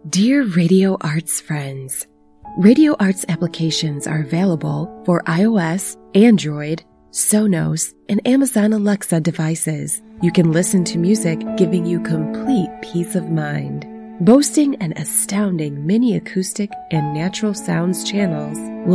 Dear Radio Arts friends, Radio Arts applications are available for iOS, Android, Sonos, and Amazon Alexa devices. You can listen to music giving you complete peace of mind. Boasting an astounding mini acoustic and natural sounds channels will